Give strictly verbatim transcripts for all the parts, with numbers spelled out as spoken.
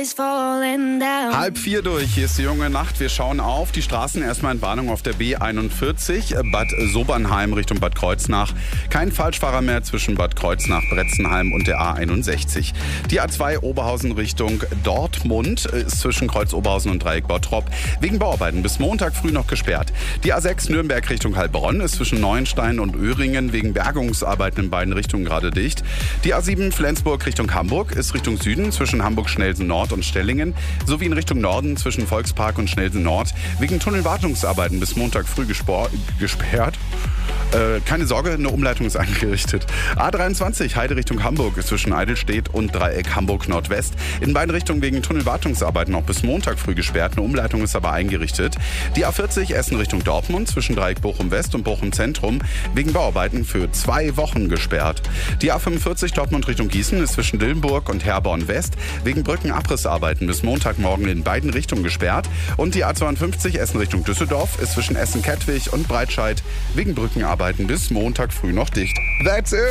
is falling down. Halb vier durch, hier ist die junge Nacht. Wir schauen auf die Straßen. Erstmal in Warnung auf der B einundvierzig, Bad Sobernheim Richtung Bad Kreuznach. Kein Falschfahrer mehr zwischen Bad Kreuznach, Bretzenheim und der A einundsechzig. Die A zwei Oberhausen Richtung Dortmund ist zwischen Kreuz Oberhausen und Dreieck Bottrop wegen Bauarbeiten bis Montag früh noch gesperrt. Die A sechs Nürnberg Richtung Heilbronn ist zwischen Neuenstein und Öhringen wegen Bergungsarbeiten in beiden Richtungen gerade dicht. Die A sieben Flensburg Richtung Hamburg ist Richtung Süden zwischen Hamburg-Schnelsen Nord und Stellingen sowie in Richtung Norden zwischen Volkspark und Schnelsen Nord wegen Tunnelwartungsarbeiten bis Montag früh gespor- gesperrt. Äh, keine Sorge, eine Umleitung ist eingerichtet. A dreiundzwanzig Heide Richtung Hamburg ist zwischen Eidelstedt und Dreieck Hamburg Nordwest. In beiden Richtungen wegen Tunnelwartungsarbeiten noch bis Montag früh gesperrt. Eine Umleitung ist aber eingerichtet. Die A vierzig Essen Richtung Dortmund zwischen Dreieck Bochum West und Bochum Zentrum wegen Bauarbeiten für zwei Wochen gesperrt. Die A fünfundvierzig Dortmund Richtung Gießen ist zwischen Dillenburg und Herborn West wegen Brückenabrissarbeiten bis Montagmorgen in beiden Richtungen gesperrt. Und die A zweiundfünfzig Essen Richtung Düsseldorf ist zwischen Essen-Kettwig und Breitscheid wegen Brückenarbeiten bis Montag früh noch dicht. That's it!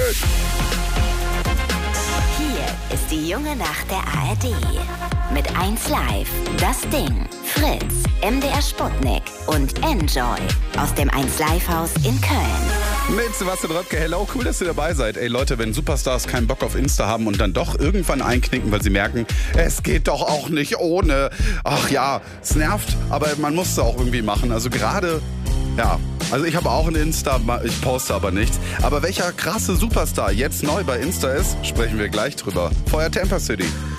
Hier ist die junge Nacht der A R D. Mit eins Live, Das Ding, Fritz, M D R Sputnik und Enjoy aus dem eins Live Haus in Köln. Mit Sebastian Röpke, hello, cool, dass ihr dabei seid. Ey Leute, wenn Superstars keinen Bock auf Insta haben und dann doch irgendwann einknicken, weil sie merken, es geht doch auch nicht ohne. Ach ja, es nervt, aber man muss es auch irgendwie machen. Also gerade, ja, also ich habe auch ein Insta, ich poste aber nichts. Aber welcher krasse Superstar jetzt neu bei Insta ist, sprechen wir gleich drüber. Vorher Tampa City.